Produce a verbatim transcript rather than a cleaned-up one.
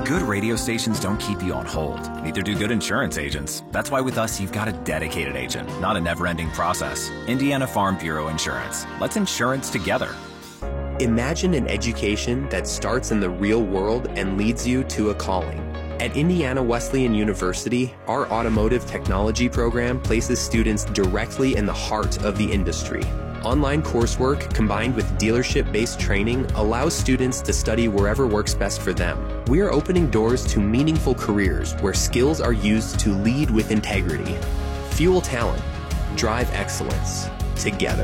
Good radio stations don't keep you on hold. Neither do good insurance agents. That's why with us, you've got a dedicated agent, not a never-ending process. Indiana Farm Bureau Insurance. Let's insurance together. Imagine an education that starts in the real world and leads you to a calling. At Indiana Wesleyan University, our automotive technology program places students directly in the heart of the industry. Online coursework combined with dealership-based training allows students to study wherever works best for them. We are opening doors to meaningful careers where skills are used to lead with integrity. Fuel talent. Drive excellence. Together.